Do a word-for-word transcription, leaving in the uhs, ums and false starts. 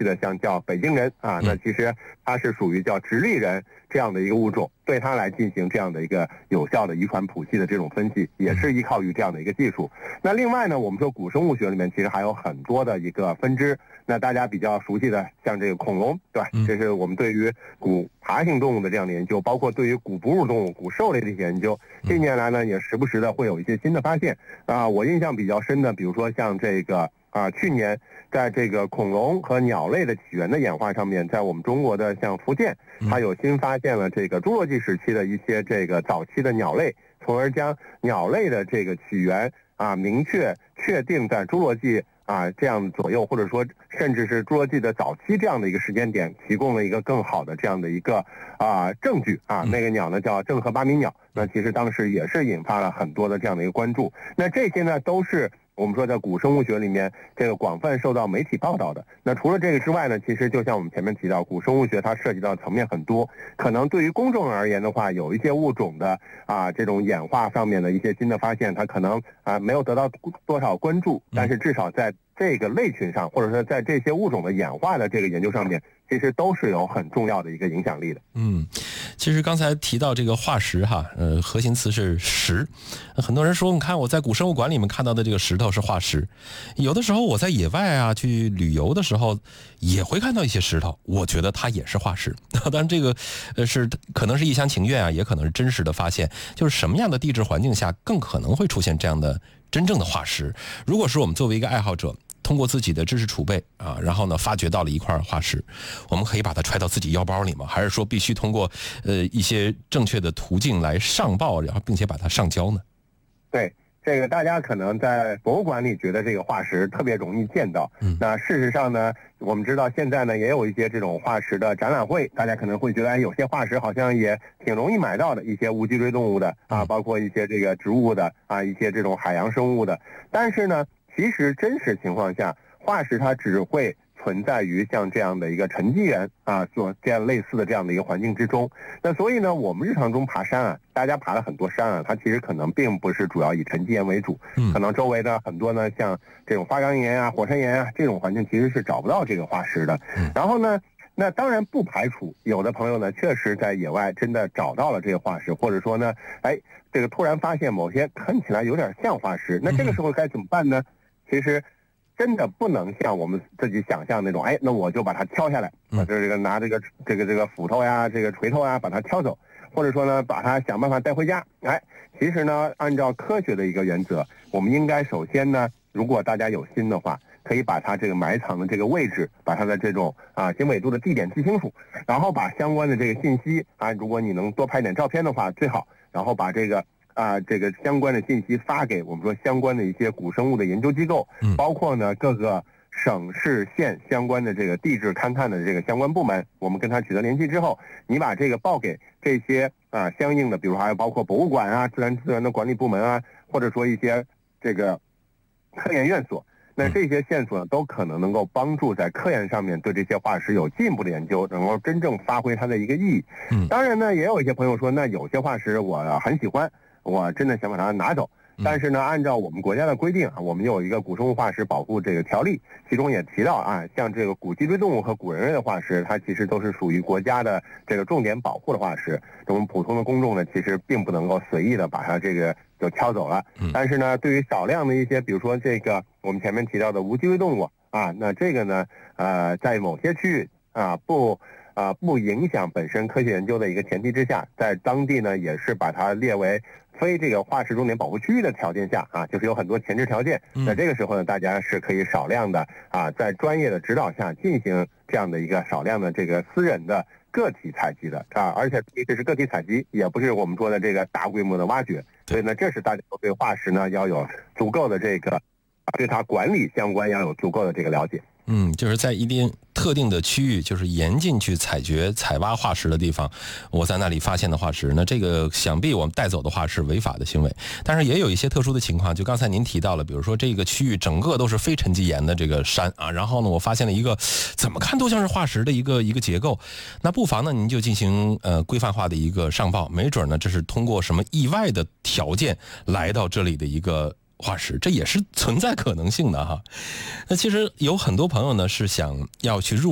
悉的像叫北京人啊，那其实它是属于叫直立人这样的一个物种，对它来进行这样的一个有效的遗传谱系的这种分析，也是依靠于这样的一个技术。那另外呢，我们说古生物学里面其实还有很多的一个分支，那大家比较熟悉的像这个恐龙，对吧？这是我们对于古爬行动物的这样的研究，包括对于古哺乳动物、古兽类的一些研究。近年来呢，也时不时的会有一些新的发现啊。我印象比较深的，比如说像这个啊，去年在这个恐龙和鸟类的起源的演化上面，在我们中国的像福建，它有新发现了这个侏罗纪时期的一些这个早期的鸟类，从而将鸟类的这个起源啊明确确定在侏罗纪啊这样左右，或者说甚至是侏罗纪的早期这样的一个时间点，提供了一个更好的这样的一个啊证据啊。那个鸟呢叫郑和巴米鸟，那其实当时也是引发了很多的这样的一个关注。那这些呢都是我们说在古生物学里面这个广泛受到媒体报道的。那除了这个之外呢，其实就像我们前面提到，古生物学它涉及到层面很多，可能对于公众而言的话，有一些物种的啊这种演化上面的一些新的发现，它可能啊没有得到多少关注，但是至少在这个类群上，或者说在这些物种的演化的这个研究上面，其实都是有很重要的一个影响力的。 嗯，其实刚才提到这个化石哈，呃，核心词是石。很多人说，你看我在古生物馆里面看到的这个石头是化石，有的时候我在野外啊去旅游的时候也会看到一些石头，我觉得它也是化石。当然这个呃是可能是一厢情愿啊，也可能是真实的发现。就是什么样的地质环境下更可能会出现这样的真正的化石？如果是我们作为一个爱好者，通过自己的知识储备啊，然后呢发掘到了一块化石，我们可以把它揣到自己腰包里吗？还是说必须通过呃一些正确的途径来上报，然后并且把它上交呢？ 对，这个大家可能在博物馆里觉得这个化石特别容易见到，嗯，那事实上呢，我们知道现在呢也有一些这种化石的展览会，大家可能会觉得哎，有些化石好像也挺容易买到的，一些无脊椎动物的啊，包括一些这个植物的啊，一些这种海洋生物的，但是呢，其实真实情况下，化石它只会存在于像这样的一个沉积岩啊，做这样类似的这样的一个环境之中。那所以呢，我们日常中爬山啊，大家爬了很多山啊，它其实可能并不是主要以沉积岩为主，可能周围的很多呢，像这种花岗岩啊、火山岩啊这种环境其实是找不到这个化石的。然后呢，那当然不排除有的朋友呢，确实在野外真的找到了这个化石，或者说呢，哎，这个突然发现某些看起来有点像化石，那这个时候该怎么办呢？其实真的不能像我们自己想象那种，哎，那我就把它挑下来，啊，就是这个拿这个这个这个斧头呀、这个锤头啊，把它挑走，或者说呢，把它想办法带回家。哎，其实呢，按照科学的一个原则，我们应该首先呢，如果大家有心的话，可以把它这个埋藏的这个位置，把它的这种啊经纬度的地点记清楚，然后把相关的这个信息啊，如果你能多拍点照片的话最好，然后把这个。啊，这个相关的信息发给我们说相关的一些古生物的研究机构，嗯，包括呢各个省市县相关的这个地质勘探的这个相关部门，我们跟他取得联系之后，你把这个报给这些啊相应的，比如还有包括博物馆啊、自然资源的管理部门啊，或者说一些这个科研院所。那这些线索呢，都可能能够帮助在科研上面对这些化石有进一步的研究，能够真正发挥它的一个意义。嗯，当然呢，也有一些朋友说，那有些化石我很喜欢，我真的想把它拿走。但是呢，按照我们国家的规定啊，我们有一个古生物化石保护这个条例，其中也提到啊，像这个古脊椎动物和古人类的化石，它其实都是属于国家的这个重点保护的化石。我们普通的公众呢，其实并不能够随意的把它这个就挑走了。但是呢，对于少量的一些，比如说这个我们前面提到的无脊椎动物啊，那这个呢，呃，在某些区域啊不。啊、呃，不影响本身科学研究的一个前提之下，在当地呢也是把它列为非这个化石重点保护区域的条件下啊，就是有很多前置条件。那这个时候呢，大家是可以少量的啊，在专业的指导下进行这样的一个少量的这个私人的个体采集的啊，而且这是个体采集，也不是我们说的这个大规模的挖掘。所以呢，这是大家对化石呢要有足够的这个对它管理相关要有足够的这个了解。 嗯，就是在一定特定的区域，就是严禁去采掘、采挖化石的地方，我在那里发现的化石，那这个想必我们带走的话是违法的行为。但是也有一些特殊的情况，就刚才您提到了，比如说这个区域整个都是非沉积岩的这个山啊，然后呢，我发现了一个怎么看都像是化石的一个一个结构，那不妨呢您就进行呃规范化的一个上报，没准呢这是通过什么意外的条件来到这里的一个化石，这也是存在可能性的哈。那其实有很多朋友呢是想要去入